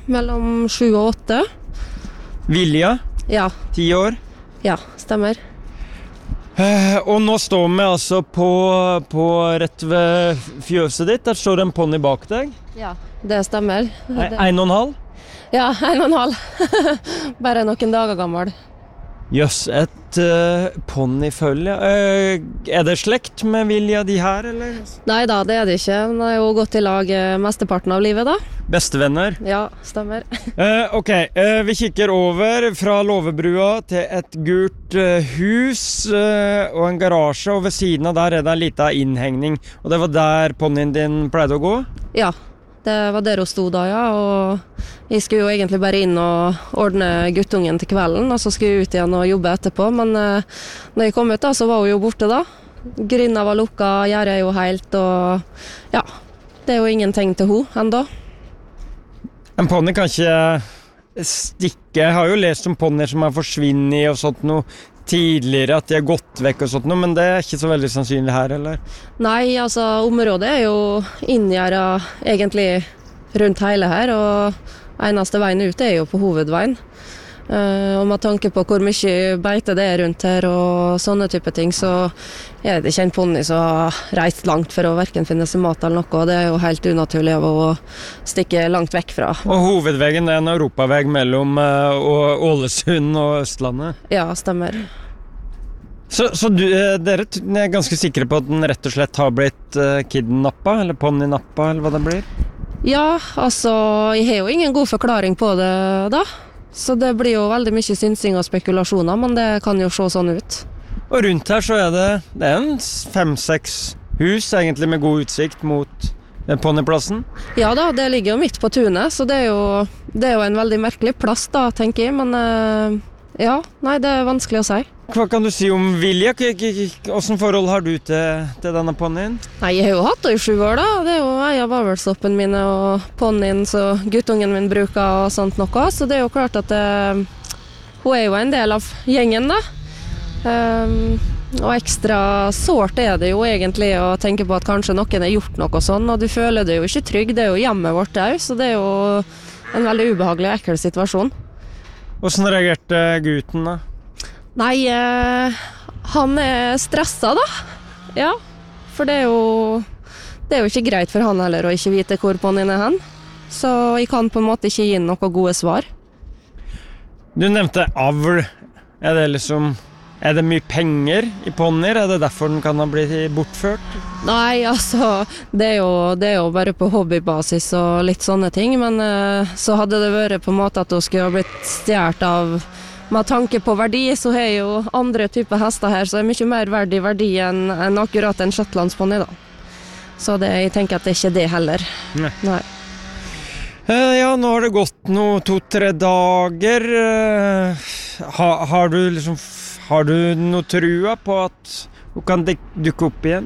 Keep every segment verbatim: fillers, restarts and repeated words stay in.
mellom sju og åtte. Vilja? Ja. Ti år? Ja, stemmer. Eh, og nå står vi altså på, på rett ved fjøset ditt. Der står en ponni bak deg. Ja, det stemmer. E- En og en halv? Ja, en og en halv. Bare noen dager gammel. Jøss, et uh, ponnifølge. Uh, er det slekt med Vilja de her, eller? Nei da, det er det ikke. Den har jo gått i lag eh, mesteparten av livet da. Bestevenner? Ja, stemmer. Uh, ok, uh, vi kikker over fra Låvebrua til et gult uh, hus uh, og en garasje, og ved siden av der er det en liten innhegning. Og det var der ponnien din pleide å gå? Ja, det var der hun stod da, ja. Og jeg skulle jo egentlig bare inn og ordne guttungen til kvelden, og så skulle jeg ut igjen og jobbe etterpå. Men uh, når jeg kom ut da, så var hun jo borte da. Grinda var lukka, gjerdet er jo helt, og ja, det er jo ingenting til hun enda. En ponni kan ikke stikke. Jeg har jo lest om ponnier som har forsvinnet og sånt noe tidligere, at de har gått vekk og sånt noe, men det er ikke så veldig sannsynlig her, eller? Nei, altså området er jo inngjerdet egentlig rundt hele her, og eneste veien ut er jo på hovedveien. Uh, og med tanke på hvor mye beite det er rundt her og sånne type ting, så er det ikke en ponni som har reist langt for å hverken finne seg mat eller noe. Det er jo helt unaturlig av å stikke langt vekk fra. Og hovedveien er en europaveg mellom uh, Ålesund og Østlandet? Ja, stemmer. Så, så du, dere er ganske sikre på at den rett og slett har blitt uh, kidnappa, eller ponninappa, eller hva det blir? Ja, altså, jeg har jo ingen god forklaring på det da. Så det blir jo veldig mye synsing og spekulasjoner, men det kan jo se sånn ut. Og rundt her så er det, det er en fem-seks hus, egentlig med god utsikt mot ponniplassen? Ja da, det ligger jo midt på tunet, så det er jo, det er jo en veldig merkelig plass da, tenker jeg, men uh, ja, nei, det er vanskelig å si. Hva kan du si om Vilja? Hvordan forhold har du til, til denne ponnien? Nei, jeg har jo hatt det i sju år da. Det er jo en av avlsoppen mine og ponnien så guttungen min bruker og sånt noe. Så det er jo klart at det, hun er jo en del av gjengen da. Um, og ekstra sårt er det jo egentlig å tenke på at kanskje noen har gjort noe sånn, og du føler det jo ikke trygg. Det er jo hjemmet vårt der, så det er jo en veldig ubehagelig og ekkel situasjon. Hvordan reagerte gutten da? Nei, eh, han er stresset da. Ja, for det er jo det er jo ikke greit for han heller å ikke vite hvor ponnien er hen. Så jeg kan på en måte ikke gi noen gode svar. Du nevnte avl. Er det liksom er det mye penger i ponnier? Er det derfor den kan ha blitt bortført? Nei, altså, det er jo, det er jo bare på hobbybasis og litt sånne ting, men eh, så hadde det vært på en måte at hun skulle ha blitt stjert av. Med tanke på verdi, så er jo andre typer hester her, så er mye mer verdi verdi enn, enn akkurat en shetlandsponni da. Så det, jeg tenker at det er ikke det heller. Nei. Nei. Uh, ja, nå har det gått noe to-tre dager. Uh, ha, har du liksom, har du noe trua på at hun kan duk- dukke opp igjen?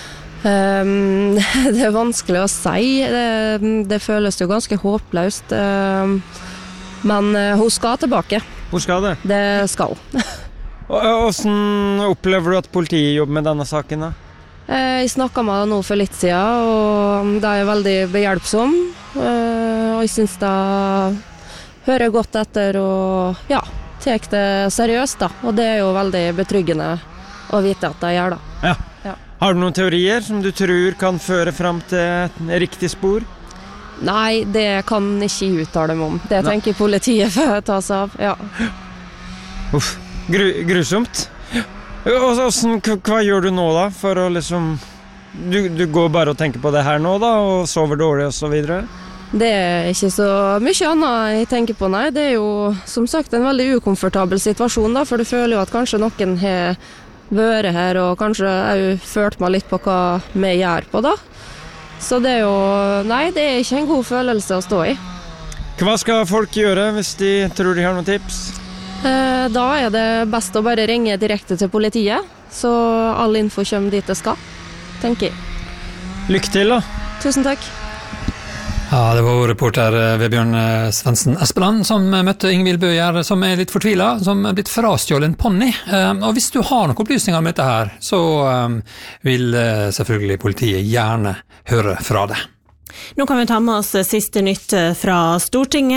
Um, det er vanskelig å si. Det, det føles jo ganske håpløst. Um, men uh, hun skal tilbake. Hvor skal det? Det skal hun. Hvordan opplever du at politiet jobber med denne saken da? Jeg snakket med henne nå for litt siden, og de er veldig behjelpsom. Og jeg synes de hører godt etter og ja, tar det seriøst da. Og det er jo veldig betryggende å vite at de gjør det. Ja. Ja. Har du noen teorier som du tror kan føre frem til et riktig spor? Nei, det kan ikke jeg uttale meg om. Det tenker politiet for å ta seg av, ja. Uff, gru, grusomt. Og hvordan, hva gjør du nå da, for å liksom... Du, du går bare og tenker på det her nå da, og sover dårlig og så videre? Det er ikke så mye annet jeg tenker på, nei. Det er jo, som sagt, en veldig ukomfortabel situasjon da, for du føler jo at kanskje noen har vært her, og kanskje har følt meg litt på hva vi gjør på da. Så det er jo, nei, det er ikke en god følelse å stå i. Hva skal folk gjøre hvis de tror de har noen tips? Eh, da er det best å bare ringe direkte til politiet, så all info kommer dit det skal, tenker jeg. Lykke til da. Tusen takk. Ja, det var reporter Vebjørn Svendsen Espeland som møtte Ingvild Bøyer, som er litt fortvilet, som er blitt frastjålet en ponni. Og hvis du har noen opplysninger om dette her, så vil selvfølgelig politiet gjerne høre fra det. Nå kan vi ta med oss siste nytt fra Stortinget.